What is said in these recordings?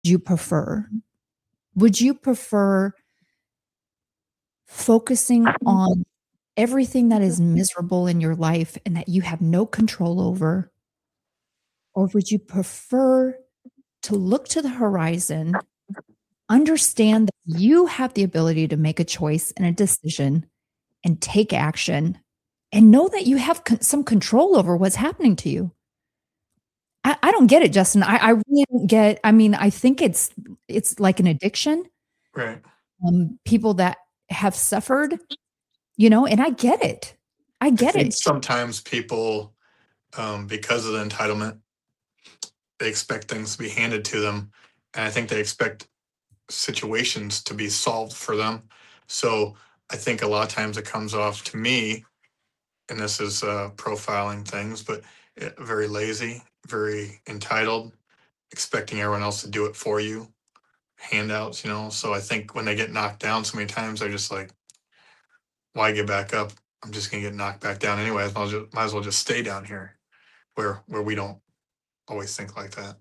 you prefer? Would you prefer focusing on everything that is miserable in your life and that you have no control over? Or would you prefer to look to the horizon, understand that you have the ability to make a choice and a decision and take action and know that you have some control over what's happening to you? I don't get it, Justin. I really don't get. I mean, I think it's like an addiction. Right. People that have suffered, and I get it. I I get think it. sometimes people, because of the entitlement, they expect things to be handed to them. And I think they expect situations to be solved for them. So I think a lot of times it comes off to me, and this is profiling things, but very lazy, very entitled, expecting everyone else to do it for you, handouts, So I think when they get knocked down so many times, they're just like, why get back up? I'm just gonna get knocked back down anyway. Might as well just stay down here, where we don't always think like that.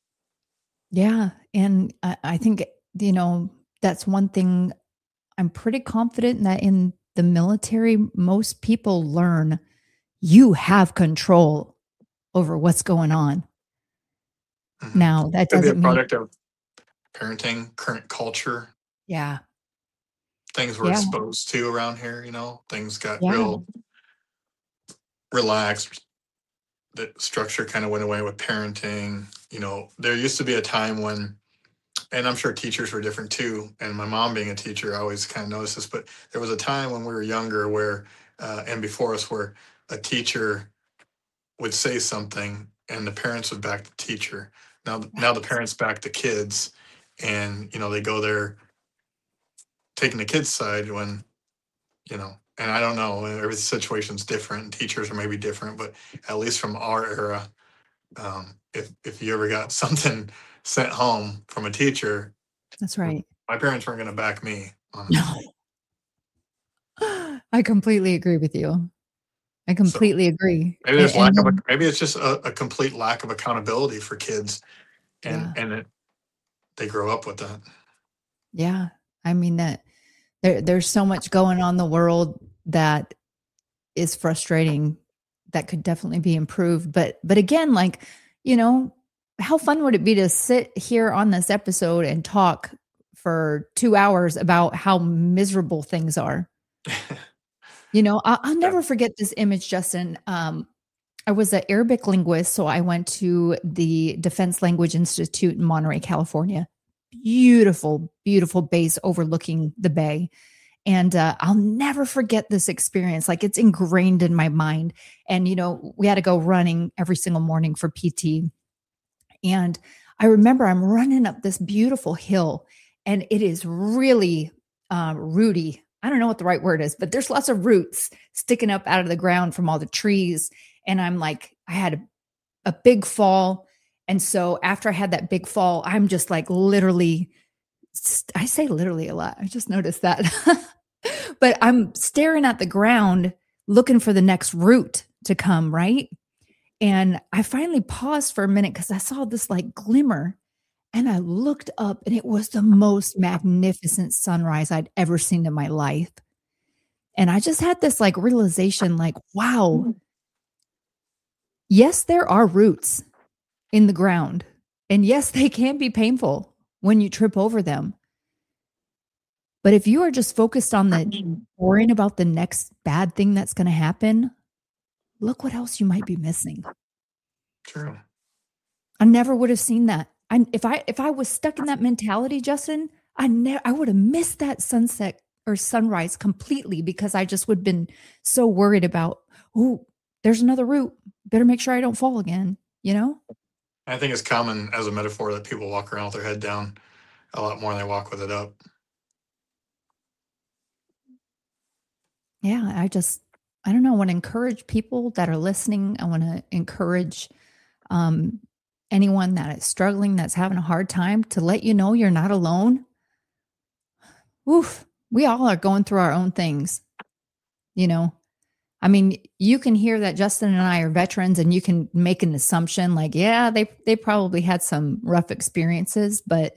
Yeah. And I think, that's one thing I'm pretty confident that in the military, most people learn you have control over what's going on. Mm-hmm. Now, that Could be a doesn't mean, product of parenting, current culture, yeah, things we're yeah, exposed to around here. Things got yeah, real relaxed. The structure kind of went away with parenting. There used to be a time when, and I'm sure teachers were different too. And my mom being a teacher, I always kind of noticed this, but there was a time when we were younger where, and before us, where a teacher would say something and the parents would back the teacher. Now the parents back the kids, and they go there taking the kids' side when and I don't know, every situation's different. Teachers are maybe different, but at least from our era, if you ever got something sent home from a teacher, that's right. my parents weren't going to back me on No, that. I completely agree with you. I So completely agree. maybe And, there's and then, maybe it's just a complete lack of accountability for kids, and yeah, they grow up with that. yeah. I mean that there's so much going on in the world that is frustrating that could definitely be improved. But again, like, how fun would it be to sit here on this episode and talk for 2 hours about how miserable things are? I'll Yeah. never forget this image, Justin. I was an Arabic linguist, so I went to the Defense Language Institute in Monterey, California. Beautiful, beautiful base overlooking the bay. And I'll never forget this experience. Like, it's ingrained in my mind. And, we had to go running every single morning for PT. And I remember I'm running up this beautiful hill, and it is really rooty. I don't know what the right word is, but there's lots of roots sticking up out of the ground from all the trees. And I'm like, I had a big fall. And so after I had that big fall, I'm just like literally, I say literally a lot. I just noticed that. But I'm staring at the ground looking for the next root to come, right? And I finally paused for a minute because I saw this like glimmer, and I looked up, and it was the most magnificent sunrise I'd ever seen in my life. And I just had this like realization like, wow, yes, there are roots in the ground. And yes, they can be painful when you trip over them. But if you are just focused on worrying about the next bad thing that's going to happen, look what else you might be missing. True. I never would have seen that. If I was stuck in that mentality, Justin, I would have missed that sunset or sunrise completely because I just would have been so worried about, oh, there's another route. Better make sure I don't fall again, I think it's common as a metaphor that people walk around with their head down a lot more than they walk with it up. Yeah, I don't know, I want to encourage people that are listening. I want to encourage anyone that is struggling, that's having a hard time, to let you know you're not alone. Oof, we all are going through our own things, you know. I mean, you can hear that Justin and I are veterans and you can make an assumption like, yeah, they probably had some rough experiences, but